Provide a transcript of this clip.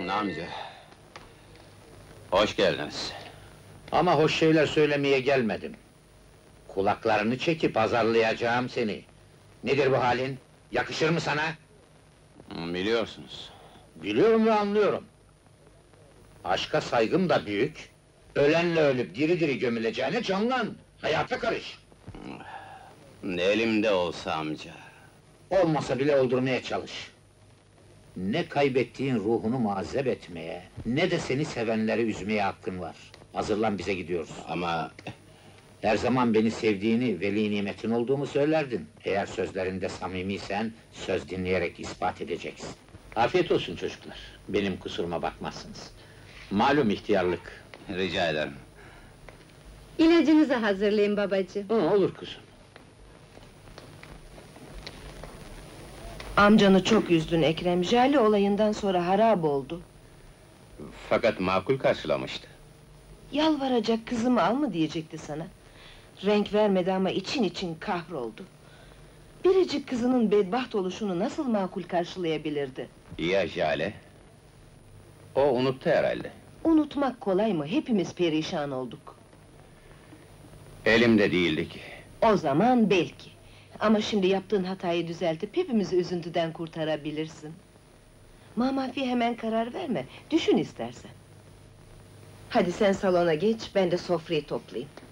Amca. Hoş geldiniz. Ama hoş şeyler söylemeye gelmedim. Kulaklarını çekip azarlayacağım seni. Nedir bu halin? Yakışır mı sana? Biliyorsunuz. Biliyorum ve anlıyorum. Aşka saygım da büyük. Ölenle ölüp diri diri gömüleceğine canlan. Hayata karış. Elimde olsa amca. Olmasa bile öldürmeye çalış. Ne kaybettiğin ruhunu muazzep etmeye, ne de seni sevenleri üzmeye hakkın var. Hazırlan, bize gidiyoruz. Ama Her zaman beni sevdiğini, veli nimetin olduğumu söylerdin. Eğer sözlerinde samimiysen, söz dinleyerek ispat edeceksin. Afiyet olsun çocuklar, benim kusuruma bakmazsınız. Malum ihtiyarlık. rica ederim. İlacınızı hazırlayın babacığım. Olur kızım. Amcanı çok üzdün Ekrem, Jale olayından sonra harap oldu. Fakat makul karşılamıştı. Yalvaracak kızımı al mı diyecekti sana. Renk vermedi ama için için kahroldu. Biricik kızının bedbaht oluşunu nasıl makul karşılayabilirdi? Ya Jale? O unuttu herhalde. Unutmak kolay mı? Hepimiz perişan olduk. Elimde değildi ki. O zaman belki. Ama şimdi yaptığın hatayı düzeltip hepimizi üzüntüden kurtarabilirsin. Mamafi hemen karar verme, düşün istersen. Hadi sen salona geç, ben de sofrayı toplayayım.